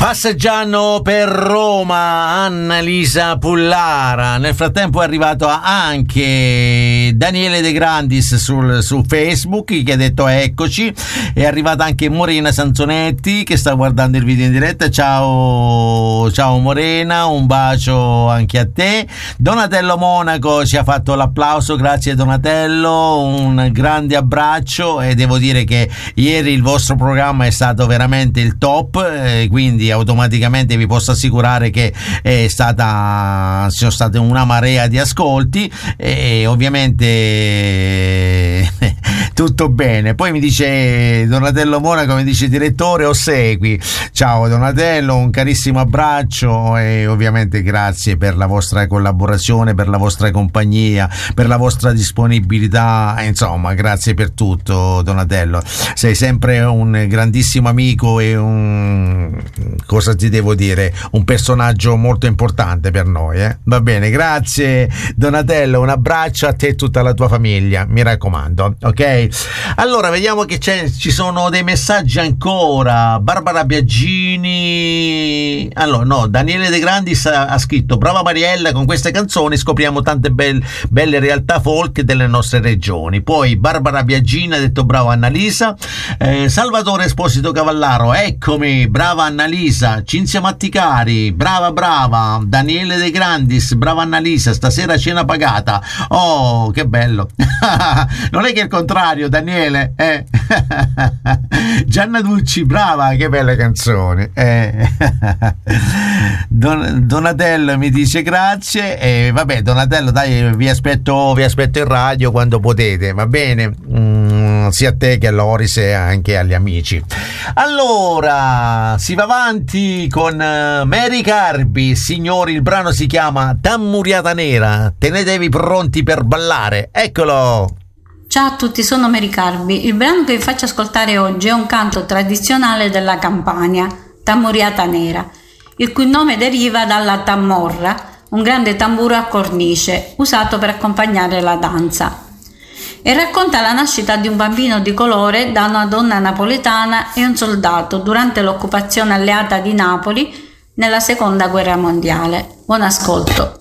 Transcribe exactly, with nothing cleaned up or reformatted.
Passeggiando per Roma, Annalisa Pullara. Nel frattempo è arrivato anche Daniele De Grandis sul, su Facebook, che ha detto eccoci. È arrivata anche Morena Sanzonetti che sta guardando il video in diretta. Ciao, ciao Morena, un bacio anche a te. Donatello Monaco ci ha fatto l'applauso, grazie Donatello, un grande abbraccio. E devo dire che ieri il vostro programma è stato veramente il top, eh, quindi automaticamente vi posso assicurare che è stata ci sono state una marea di ascolti e ovviamente tutto bene. Poi mi dice Donatello Monaco, mi dice direttore Ossegui. Ciao Donatello, un carissimo abbraccio e ovviamente grazie per la vostra collaborazione, per la vostra compagnia, per la vostra disponibilità, insomma grazie per tutto Donatello, sei sempre un grandissimo amico e un, cosa ti devo dire, un personaggio molto importante per noi, eh? Va bene, grazie Donatello, un abbraccio a te e tutta la tua famiglia, mi raccomando, ok? Allora vediamo che c'è, ci sono dei messaggi ancora. Barbara Biagini, allora no, Daniele De Grandis ha, ha scritto: brava Mariella, con queste canzoni scopriamo tante belle, belle realtà folk delle nostre regioni. Poi Barbara Biagini ha detto brava Annalisa. eh, Salvatore Esposito Cavallaro, eccomi, brava Annalisa. Cinzia Matticari, brava brava. Daniele De Grandis, brava Annalisa, stasera cena pagata. Oh, che bello. Non è che è il contrario, Daniele, eh? Gianna Ducci, brava, che belle canzoni, eh? Don, Donatello mi dice grazie e vabbè Donatello, dai, vi aspetto vi aspetto in radio quando potete, va bene? Mm, sia a te che a Loris e anche agli amici. Allora si va avanti con uh, Mary Carby, signori, il brano si chiama Tammuriata Nera, tenetevi pronti per ballare, eccolo. Ciao a tutti, sono Mary Carby. Il brano che vi faccio ascoltare oggi è un canto tradizionale della Campania, Tammuriata Nera, il cui nome deriva dalla tammorra, un grande tamburo a cornice usato per accompagnare la danza, e racconta la nascita di un bambino di colore da una donna napoletana e un soldato durante l'occupazione alleata di Napoli nella seconda guerra mondiale. Buon ascolto.